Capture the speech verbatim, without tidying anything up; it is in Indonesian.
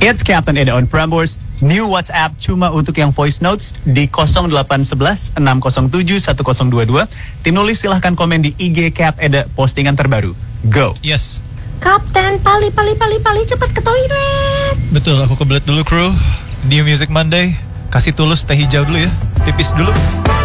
It's Captain Eda on Prambors. New WhatsApp cuma untuk yang voice notes di nol delapan satu satu enam nol tujuh satu nol dua dua. Tim nulis silahkan komen di I G Cap Eda postingan terbaru. Go. Yes. Kapten, pali, pali, pali, pali, cepat ke toilet. Betul, aku kebelet dulu kru. New Music Monday. Kasih Tulus teh hijau dulu ya. Pipis dulu.